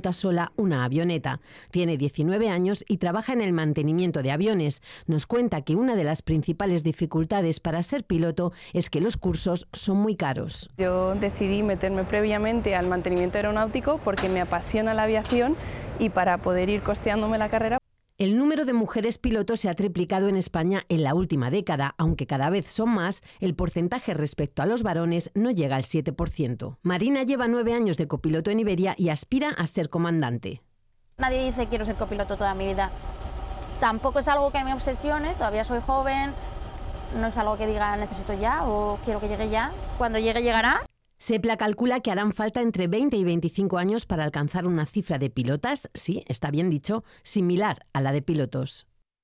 monta sola una avioneta. Tiene 19 años y trabaja en el mantenimiento de aviones. Nos cuenta que una de las principales dificultades para ser piloto es que los cursos son muy caros. Yo decidí meterme previamente al mantenimiento aeronáutico porque me apasiona la aviación y para poder ir costeándome la carrera. El número de mujeres pilotos se ha triplicado en España en la última década, aunque cada vez son más, el porcentaje respecto a los varones no llega al 7%. Marina lleva 9 años de copiloto en Iberia y aspira a ser comandante. Nadie dice quiero ser copiloto toda mi vida. Tampoco es algo que me obsesione, todavía soy joven, no es algo que diga necesito ya o quiero que llegue ya. Cuando llegue, llegará. SEPLA calcula que harán falta entre 20 y 25 años para alcanzar una cifra de pilotas, sí, está bien dicho, similar a la de pilotos.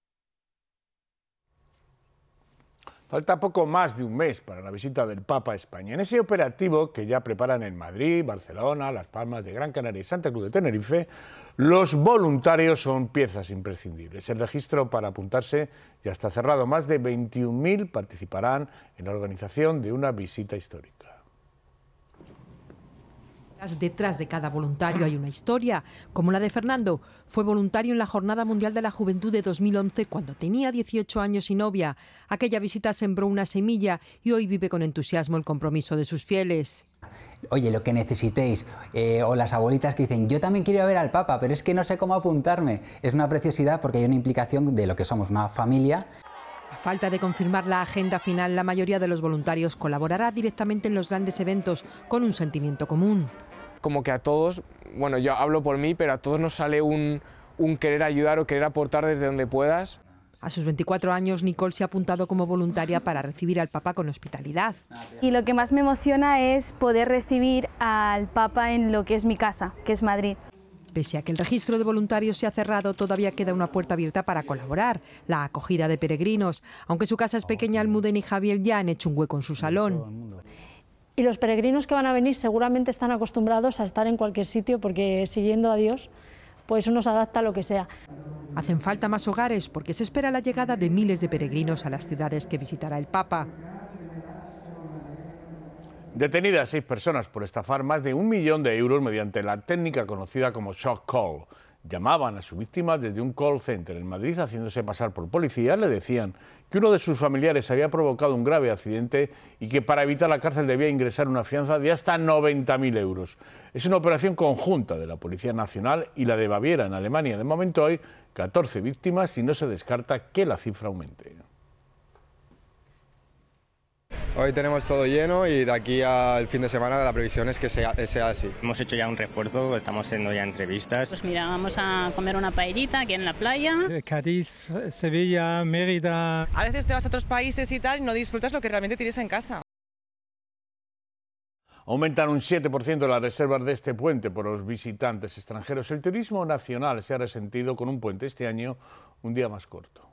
Falta poco más de un mes para la visita del Papa a España. En ese operativo que ya preparan en Madrid, Barcelona, Las Palmas de Gran Canaria y Santa Cruz de Tenerife, los voluntarios son piezas imprescindibles. El registro para apuntarse ya está cerrado. Más de 21.000 participarán en la organización de una visita histórica. Detrás de cada voluntario hay una historia, como la de Fernando. Fue voluntario en la Jornada Mundial de la Juventud de 2011 cuando tenía 18 años y novia. Aquella visita sembró una semilla y hoy vive con entusiasmo el compromiso de sus fieles. Oye, lo que necesitéis, o las abuelitas que dicen, yo también quiero ir a ver al Papa, pero es que no sé cómo apuntarme. Es una preciosidad porque hay una implicación de lo que somos, una familia. A falta de confirmar la agenda final, la mayoría de los voluntarios colaborará directamente en los grandes eventos con un sentimiento común. Como que a todos, bueno, yo hablo por mí, pero a todos nos sale un querer ayudar o querer aportar desde donde puedas. A sus 24 años, Nicole se ha apuntado como voluntaria para recibir al Papa con hospitalidad. Y lo que más me emociona es poder recibir al Papa en lo que es mi casa, que es Madrid. Pese a que el registro de voluntarios se ha cerrado, todavía queda una puerta abierta para colaborar, la acogida de peregrinos. Aunque su casa es pequeña, Almudena y Javier ya han hecho un hueco en su salón. Y los peregrinos que van a venir seguramente están acostumbrados a estar en cualquier sitio porque siguiendo a Dios, pues uno se adapta a lo que sea. Hacen falta más hogares porque se espera la llegada de miles de peregrinos a las ciudades que visitará el Papa. Detenidas 6 personas por estafar más de 1 millón de euros mediante la técnica conocida como shock call. Llamaban a su víctima desde un call center en Madrid haciéndose pasar por policía. Le decían que uno de sus familiares había provocado un grave accidente y que para evitar la cárcel debía ingresar una fianza de hasta 90.000 euros. Es una operación conjunta de la Policía Nacional y la de Baviera en Alemania. De momento hay 14 víctimas y no se descarta que la cifra aumente. Hoy tenemos todo lleno y de aquí al fin de semana la previsión es que sea así. Hemos hecho ya un refuerzo, estamos haciendo ya entrevistas. Pues mira, vamos a comer una paellita aquí en la playa. Cádiz, Sevilla, Mérida. A veces te vas a otros países y tal y no disfrutas lo que realmente tienes en casa. Aumentan un 7% las reservas de este puente por los visitantes extranjeros. El turismo nacional se ha resentido con un puente este año un día más corto.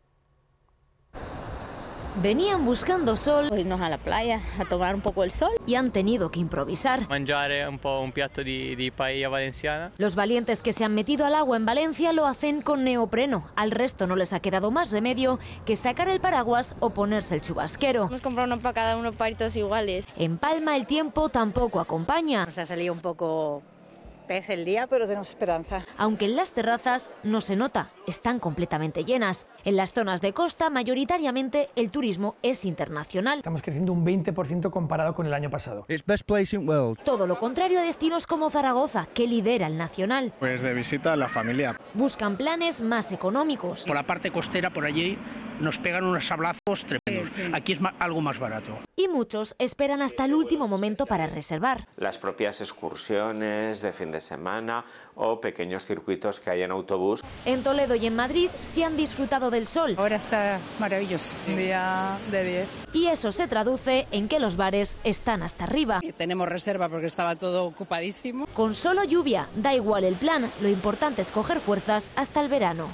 Venían buscando sol, irnos a la playa a tomar un poco el sol y han tenido que improvisar. Mangiare un piatto di paella valenciana. Los valientes que se han metido al agua en Valencia lo hacen con neopreno. Al resto no les ha quedado más remedio que sacar el paraguas o ponerse el chubasquero. Hemos comprado uno para cada uno para todos iguales. En Palma el tiempo tampoco acompaña. Nos ha salido un poco pez el día, pero tenemos esperanza. Aunque en las terrazas no se nota, están completamente llenas. En las zonas de costa, mayoritariamente, el turismo es internacional. Estamos creciendo un 20% comparado con el año pasado. Todo lo contrario a destinos como Zaragoza, que lidera el nacional. Pues de visita a la familia. Buscan planes más económicos. Por la parte costera, por allí, nos pegan unos sablazos tremendos. Sí. Aquí es algo más barato. Y muchos esperan hasta el último momento para reservar. Las propias excursiones de fin de semana o pequeños circuitos que hay en autobús. En Toledo y en Madrid se han disfrutado del sol. Ahora está maravilloso, un día de 10. Y eso se traduce en que los bares están hasta arriba. Y tenemos reserva porque estaba todo ocupadísimo. Con solo lluvia, da igual el plan, lo importante es coger fuerzas hasta el verano.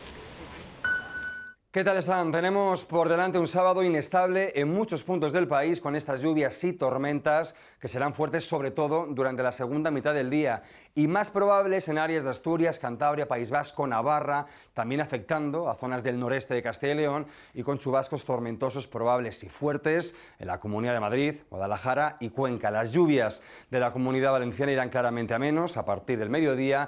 ¿Qué tal están? Tenemos por delante un sábado inestable en muchos puntos del país con estas lluvias y tormentas que serán fuertes sobre todo durante la segunda mitad del día y más probables en áreas de Asturias, Cantabria, País Vasco, Navarra, también afectando a zonas del noreste de Castilla y León y con chubascos tormentosos probables y fuertes en la Comunidad de Madrid, Guadalajara y Cuenca. Las lluvias de la Comunidad Valenciana irán claramente a menos a partir del mediodía